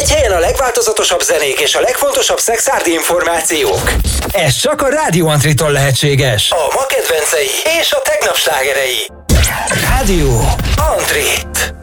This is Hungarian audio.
Egy helyen a legváltozatosabb zenék és a legfontosabb szexárdi információk. Ez csak a Rádió Antritól lehetséges. A ma kedvencei és a tegnap slágerei. Rádió Antrit.